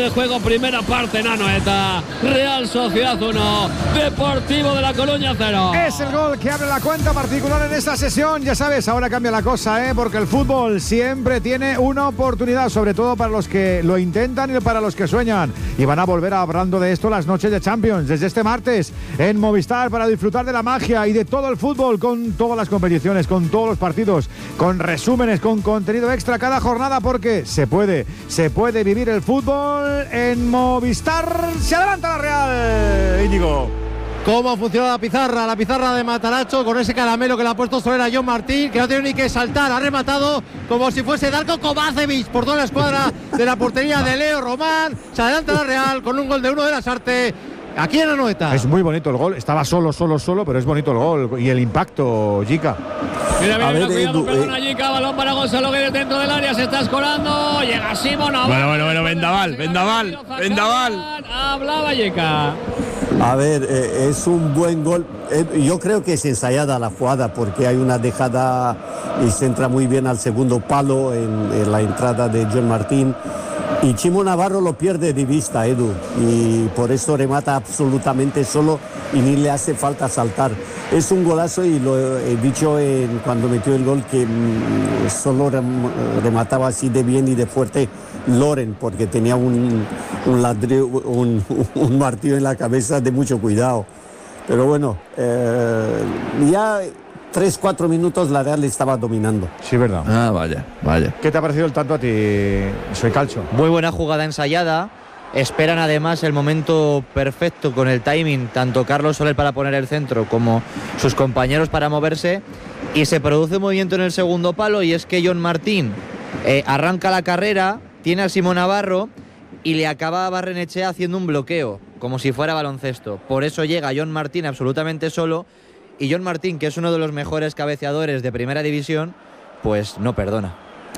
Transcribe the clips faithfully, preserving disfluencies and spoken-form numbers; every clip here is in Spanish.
de juego, primera parte, Nanoeta. Real Sociedad uno, Deportivo de La Coruña cero. Es el gol que abre la cuenta particular en esta sesión. Ya sabes, ahora cambia la cosa, ¿eh? Porque el fútbol siempre tiene una oportunidad, sobre todo para los que lo intentan y para los que sueñan. Y van a volver hablando de esto las noches de Champions, desde este martes en Movistar, para disfrutar de la magia y de todo el fútbol, con todas las competiciones, con todos los partidos, con resúmenes, con contenido extra cada jornada, porque se puede, se puede vivir el fútbol en Movistar. Se adelanta la Real, Íñigo. ¿Cómo funciona la pizarra? La pizarra de Mataracho con ese caramelo que le ha puesto Solera a John Martín, que no tiene ni que saltar, ha rematado como si fuese Darko Kovacevic por toda la escuadra de la portería de Leo Román. Se adelanta la Real con un gol de uno de Lasarte. Aquí en Anoeta. Es muy bonito el gol. Estaba solo, solo, solo, pero es bonito el gol. Y el impacto, Jica. Mira, mira, mira, cuidado, Edu, perdona, eh. Jica. Balón para Gonzalo Guedes dentro del área. Se está escorando. Llega Simón. Bueno, bueno, bueno. Vendaval, Vendaval, Vendaval. Hablaba Jica. A ver, eh, es un buen gol. Eh, yo creo que es ensayada la jugada, porque hay una dejada y se entra muy bien al segundo palo en, en la entrada de John Martín. Y Chimo Navarro lo pierde de vista, Edu, y por eso remata absolutamente solo y ni le hace falta saltar. Es un golazo, y lo he dicho en, cuando metió el gol, que mmm, solo rem, remataba así de bien y de fuerte Loren, porque tenía un, un ladrillo, un, un martillo en la cabeza de mucho cuidado. Pero bueno, eh, ya tres, cuatro minutos la Real estaba dominando. Sí, verdad. Ah, vaya, vaya. ¿Qué te ha parecido el tanto a ti, Soy Calcio? Muy buena jugada ensayada. Esperan además el momento perfecto con el timing, tanto Carlos Soler para poner el centro como sus compañeros para moverse. Y se produce un movimiento en el segundo palo, y es que John Martín eh, arranca la carrera, tiene a Simón Navarro y le acaba a Barrenechea haciendo un bloqueo, como si fuera baloncesto. Por eso llega John Martín absolutamente solo. Y John Martín, que es uno de los mejores cabeceadores de primera división, pues no perdona.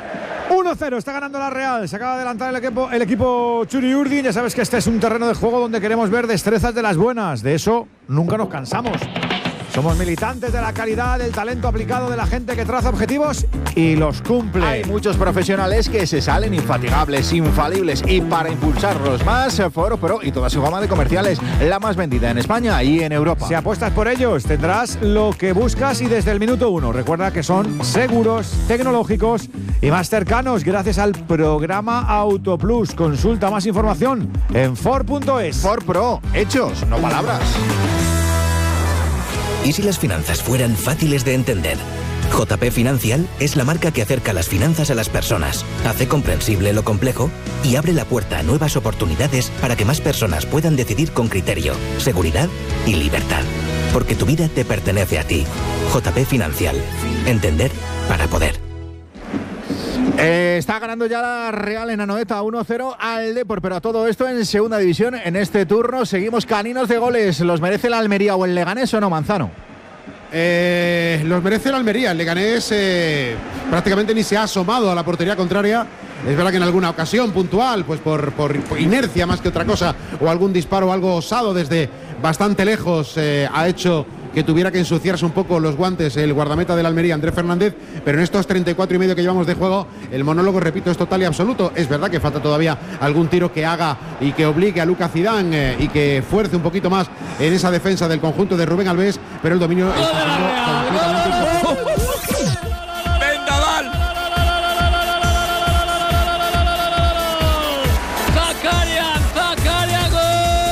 uno cero, está ganando la Real. Se acaba de adelantar el equipo, el equipo Churi Urdin. Ya sabes que este es un terreno de juego donde queremos ver destrezas de las buenas. De eso nunca nos cansamos. Somos militantes de la calidad, del talento aplicado, de la gente que traza objetivos y los cumple. Hay muchos profesionales que se salen infatigables, infalibles, y para impulsarlos más, Foro Pro y toda su gama de comerciales, la más vendida en España y en Europa. Si apuestas por ellos, tendrás lo que buscas y desde el minuto uno. Recuerda que son seguros, tecnológicos y más cercanos gracias al programa Autoplus. Consulta más información en Ford punto es. Ford Pro, hechos, no palabras. ¿Y si las finanzas fueran fáciles de entender? J P Financial es la marca que acerca las finanzas a las personas, hace comprensible lo complejo y abre la puerta a nuevas oportunidades para que más personas puedan decidir con criterio, seguridad y libertad. Porque tu vida te pertenece a ti. J P Financial. Entender para poder. Eh, está ganando ya la Real en Anoeta uno cero al Depor, pero a todo esto en segunda división. En este turno seguimos caninos de goles. ¿Los merece el Almería o el Leganés o no, Manzano? Eh, los merece el Almería. El Leganés eh, prácticamente ni se ha asomado a la portería contraria. Es verdad que en alguna ocasión puntual, pues por, por, por inercia más que otra cosa, o algún disparo o algo osado desde bastante lejos, eh, ha hecho que tuviera que ensuciarse un poco los guantes el guardameta del Almería, Andrés Fernández, pero en estos treinta y cuatro y medio que llevamos de juego, el monólogo, repito, es total y absoluto. Es verdad que falta todavía algún tiro que haga y que obligue a Lucas Zidane eh, y que fuerce un poquito más en esa defensa del conjunto de Rubén Alves, pero el dominio está siendo completamente... ¡Vendaval! ¡Zakarian! ¡Zakarian! ¡Gol!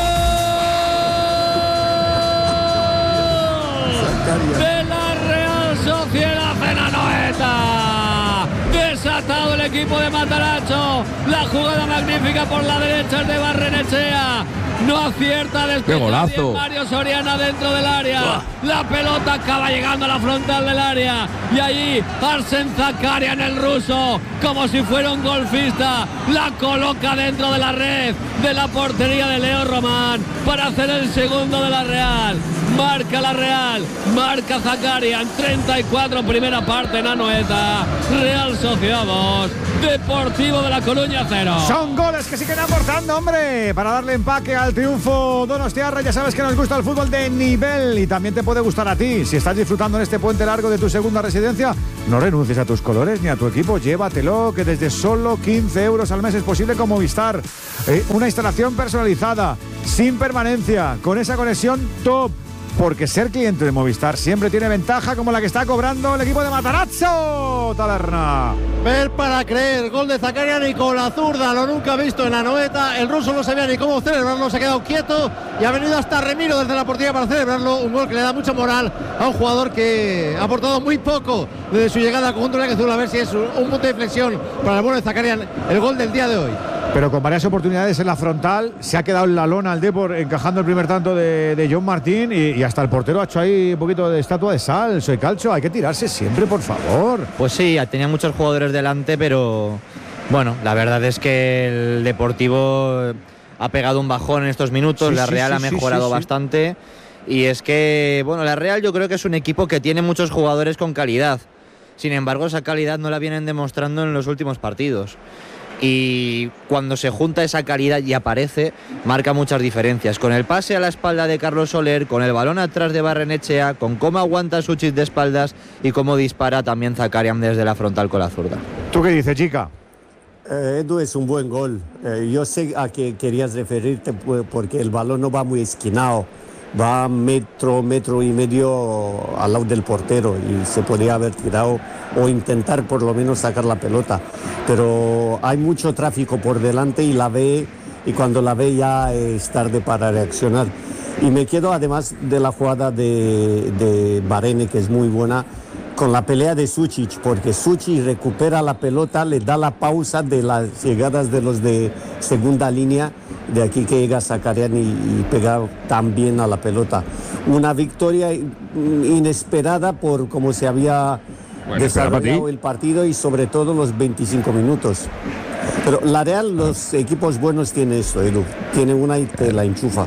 De la Real Sociedad en Anoeta. Desatado el equipo de Mataracho. La jugada magnífica por la derecha de Barrenechea. No acierta después. ¡Qué golazo! Mario Soriana dentro del área. ¡Buah! La pelota acaba llegando a la frontal del área. Y allí Arsen Zakarian, el ruso, como si fuera un golfista, la coloca dentro de la red de la portería de Leo Román para hacer el segundo de la Real. Marca la Real, marca Zakarian. treinta y cuatro, primera parte en Anoeta. Real Sociedad dos. Deportivo de La Coruña cero. Son goles que siguen aportando, hombre, para darle empaque al triunfo donostiarra. Ya sabes que nos gusta el fútbol de nivel y también te puede gustar a ti. Si estás disfrutando en este puente largo de tu segunda residencia, no renuncies a tus colores ni a tu equipo. Llévatelo, que desde solo quince euros al mes es posible con Movistar. Eh, una instalación personalizada, sin permanencia, con esa conexión top. Porque ser cliente de Movistar siempre tiene ventaja, como la que está cobrando el equipo de Matarazzo Taberna. Ver para creer, gol de Zakarian y con la zurda, lo nunca visto en Anoeta. El ruso no sabía ni cómo celebrarlo, se ha quedado quieto y ha venido hasta Remiro desde la portería para celebrarlo. Un gol que le da mucha moral a un jugador que ha aportado muy poco desde su llegada al conjunto blanquiazul. A ver si es un, un punto de inflexión para el bueno de Zakarian, el gol del día de hoy. Pero con varias oportunidades en la frontal, se ha quedado en la lona al Depor encajando el primer tanto de, de John Martín y, y hasta el portero ha hecho ahí un poquito de estatua de sal. Soy Calcio, hay que tirarse siempre, por favor. Pues sí, tenía muchos jugadores delante, pero bueno, la verdad es que el Deportivo ha pegado un bajón en estos minutos, sí, la Real sí, sí, ha mejorado sí, sí, bastante sí. Y es que, bueno, la Real yo creo que es un equipo que tiene muchos jugadores con calidad. Sin embargo, esa calidad no la vienen demostrando en los últimos partidos. Y cuando se junta esa calidad y aparece, marca muchas diferencias. Con el pase a la espalda de Carlos Soler, con el balón atrás de Barrenechea, con cómo aguanta Suchis de espaldas y cómo dispara también Zakarian desde la frontal con la zurda. ¿Tú qué dices, chica? Eh, Edu, es un buen gol. Eh, yo sé a qué querías referirte porque el balón no va muy esquinado. Va metro, metro y medio al lado del portero y se podría haber tirado o intentar por lo menos sacar la pelota. Pero hay mucho tráfico por delante y la ve, y cuando la ve ya es tarde para reaccionar. Y me quedo además de la jugada de, de Barene, que es muy buena, con la pelea de Sučić, porque Sučić recupera la pelota, le da la pausa de las llegadas de los de segunda línea, de aquí que llega Zakarian y, y pega tan bien a la pelota. Una victoria inesperada por cómo se había bueno, desarrollado el partido y sobre todo los veinticinco minutos. Pero la Real, los equipos buenos tienen eso, Edu, tiene una y te la enchufa.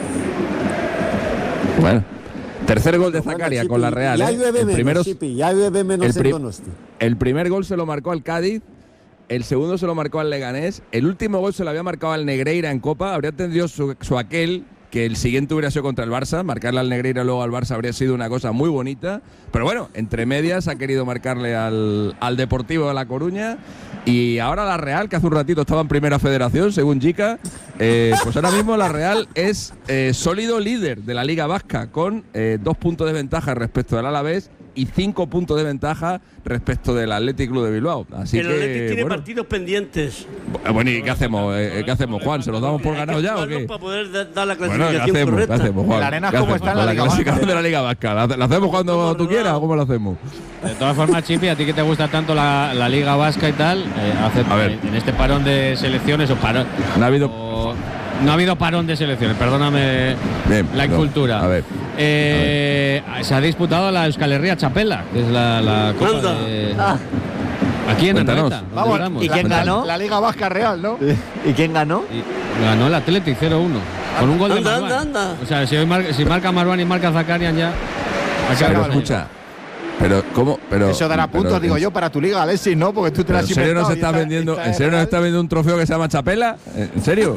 Bueno. Tercer gol de Zakarian con la Real. Ya ¿eh? llueve el menos, primero, Chipi, ya llueve menos el, pri en Donosti. El primer gol se lo marcó al Cádiz, el segundo se lo marcó al Leganés, el último gol se lo había marcado al Negreira en Copa, habría tenido su, su aquel, que el siguiente hubiera sido contra el Barça, marcarle al Negreira luego al Barça habría sido una cosa muy bonita, pero bueno, entre medias ha querido marcarle al, al Deportivo de La Coruña. Y ahora la Real, que hace un ratito estaba en Primera Federación, según Jica, eh, pues ahora mismo la Real es eh, sólido líder de la Liga Vasca, con eh, dos puntos de ventaja respecto del Alavés y cinco puntos de ventaja respecto del Athletic Club de Bilbao. Así el que, Athletic tiene bueno, partidos pendientes. Bueno, ¿y qué hacemos? Eh, ¿Qué hacemos, Juan? ¿Se los damos por ganado ya o qué? Para poder dar la Bueno, clasificación ¿qué hacemos? correcta. ¿Qué hacemos, Juan? La arena ¿Qué como hacemos? está en la Con Liga clasificación Vasca. de la Liga Vasca. ¿La, la hacemos cuando tú quieras o cómo lo hacemos? De todas formas, Chipi, a ti que te gusta tanto la, la Liga Vasca y tal, eh, hace, A ver. en este parón de selecciones o parón. No ha habido. o- no ha habido parón de selecciones, perdóname Bien, la no, incultura. a ver. Eh, Se ha disputado la Euskal Herria Chapela, que es la, la Copa Anda. de. Ah, Aquí en Cuéntanos. Anoeta, donde Vamos, estamos. ¿y quién la, ganó? La Liga Vasca Real, ¿no? ¿y quién ganó? Y ganó el Athletic cero uno. Con un gol de Anda, Marwan. anda, anda. O sea, si, hoy mar- si marca Marwan y marca Zakarian ya. Se Pero acaba el escucha. Pero, ¿cómo? Pero, Eso dará pero, puntos, digo en- yo, para tu liga, Alexis, ¿no? Porque tú te pero la has ¿En serio nos inventado y está esta- vendiendo, esta ¿en es serio nos real? está vendiendo un trofeo que se llama Chapela? ¿En serio?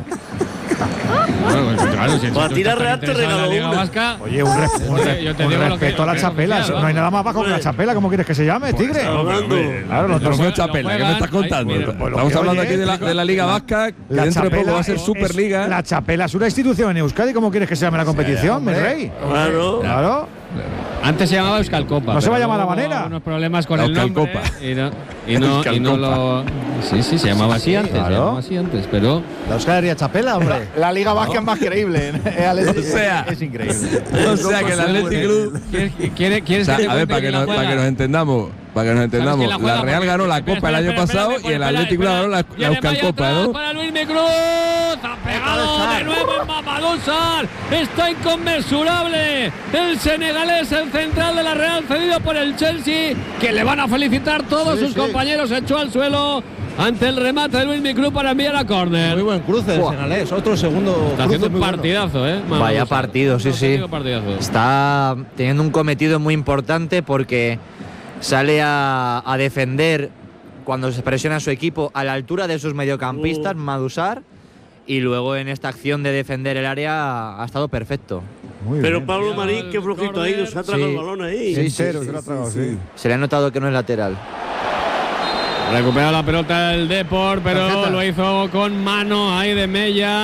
Bueno, pues, claro, si, si Para tú tirar estás tan real te interesado en la regaló Liga una. Vasca, Oye, un, res- un Yo re- te- yo te un digo lo respeto que- a la lo que chapela. oficial, No hay vamos. nada más bajo que la chapela. ¿Cómo quieres que se llame, tigre? Hablando. Claro, los El trofeo lo Chapela, ¿qué me juegan, estás contando? ahí- Pues lo Estamos que hablando oye, aquí de la, de la Liga Vasca, que La dentro de poco chapela va a ser es- Superliga. La chapela es una institución en Euskadi. ¿Cómo quieres que se llame la competición, mi hombre. rey? Claro. Claro. Antes se llamaba Euskal Copa. No se va a pero llamar a luego manera. hubo unos problemas con el Euskal nombre. Copa. Y no, y no, Euskal y no Copa. lo. Sí, sí, se llamaba así antes. Claro. Se llamaba así antes, pero. La Euskal Herria Chapela, hombre. La Liga Vasca es más creíble, ¿eh, Alexis? O sea. es increíble. O sea que el Athletic Club. ¿Quieres, quiere, O quieres sea, que te a ver, cuente para que, quién la nos, para juega? que nos entendamos, para que nos entendamos, quién la la, juega? Real Porque- ganó la espera, Copa el espera, año espera, pasado espera, y el espera, Athletic Club espera. ganó la, la Viene Euskal Vaya Copa, atrás ¿no? Para Luis Micruz, ha pegado de nuevo en Mamadoussar, está inconmensurable el senegalés, el central de la Real, cedido por el Chelsea, que le van a felicitar todos Sí, sus sí. compañeros, se echó al suelo ante el remate de Luis Micruz para enviar a córner. Muy buen cruce el senalés, otro segundo Está cruce haciendo un muy bueno. partidazo, ¿eh? Vaya Mamadoussar. partido, sí, Un sí. auténtico partidazo. Está teniendo un cometido muy importante porque sale a, a defender cuando se presiona a su equipo a la altura de sus mediocampistas, Madusar, y luego en esta acción de defender el área ha estado perfecto. Muy Pero bien. Pablo Marín, qué flojito ha ido, se ha tragado Sí. el balón ahí. Sí, Entero, se lo ha tragado, sí. Se le ha notado que no es lateral. Recupera la pelota el Depor, pero Tarjeta. lo hizo con mano ahí de Mella.